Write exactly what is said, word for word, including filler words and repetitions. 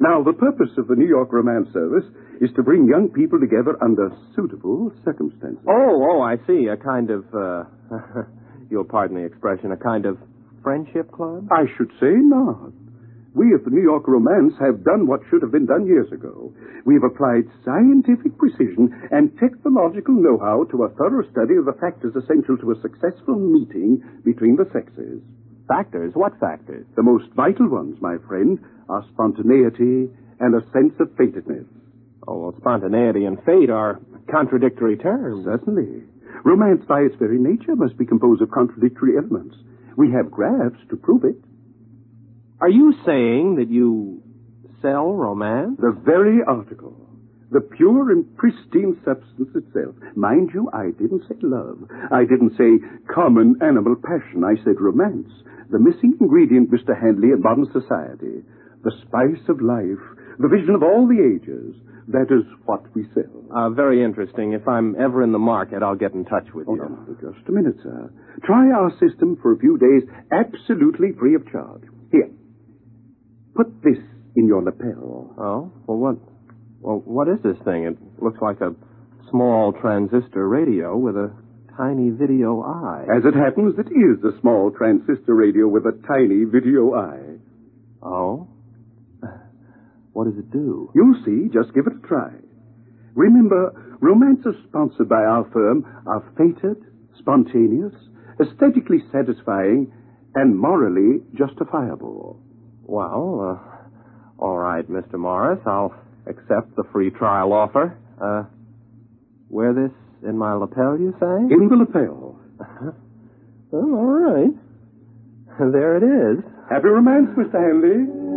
Now, the purpose of the New York Romance Service is to bring young people together under suitable circumstances. Oh, oh, I see. A kind of, uh, you'll pardon the expression, a kind of friendship club? I should say not. We of the New York Romance have done what should have been done years ago. We've applied scientific precision and technological know-how to a thorough study of the factors essential to a successful meeting between the sexes. Factors? What factors? The most vital ones, my friend, are spontaneity and a sense of fatedness. Oh, well, spontaneity and fate are contradictory terms. Certainly. Romance, by its very nature, must be composed of contradictory elements. We have graphs to prove it. Are you saying that you sell romance? The very article. The pure and pristine substance itself. Mind you, I didn't say love. I didn't say common animal passion. I said romance. The missing ingredient, Mister Handley, in modern society. The spice of life. The vision of all the ages. That is what we sell. Uh, very interesting. If I'm ever in the market, I'll get in touch with oh, you. No, just a minute, sir. Try our system for a few days, absolutely free of charge. Here. Put this in your lapel. Oh? Well, what... Well, what is this thing? It looks like a small transistor radio with a tiny video eye. As it happens, it is a small transistor radio with a tiny video eye. Oh? What does it do? You'll see. Just give it a try. Remember, romances sponsored by our firm are fated, spontaneous, aesthetically satisfying, and morally justifiable. Well, uh, all right, Mister Morris. I'll accept the free trial offer. Uh, wear this in my lapel, you say? In the lapel. Well, all right. There it is. Happy romance, Mister Hanley.